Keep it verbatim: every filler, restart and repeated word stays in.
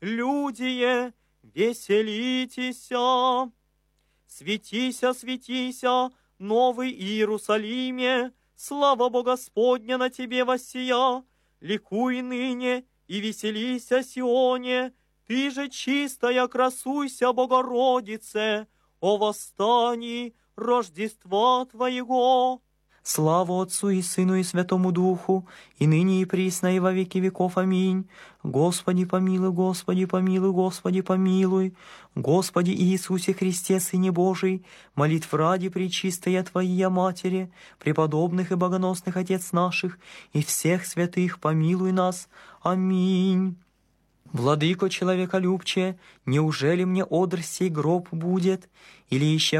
Людие, веселитеся. Светися, светися, Новый Иерусалиме, слава Бога Господня на тебе воссия. Ликуй ныне и веселися, Сионе, ты же чистая, красуйся, Богородице, о восстании Рождества Твоего. Слава Отцу и Сыну и Святому Духу, и ныне и присно и во веки веков. Аминь. Господи помилуй, Господи помилуй, Господи помилуй. Господи Иисусе Христе, Сыне Божий, молитв ради пречистая Твоя Матери, преподобных и богоносных Отец наших, и всех святых помилуй нас. Аминь. Владыко человеколюбче, неужели мне одр сей гроб будет, или еще